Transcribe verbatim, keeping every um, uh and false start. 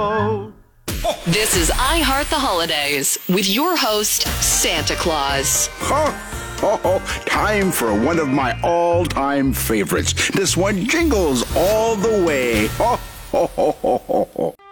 This is I Heart the Holidays with your host, Santa Claus. Oh, time for one of my all-time favorites. This one jingles all the way. Oh, ho, ho, ho, ho, ho.